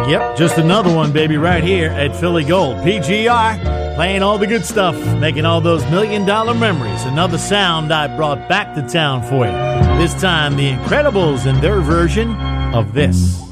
Yep, just another one, baby, right here at Philly Gold. PGR, playing all the good stuff, making all those million-dollar memories. Another sound I brought back to town for you. This time, the Incredibles and their version of this.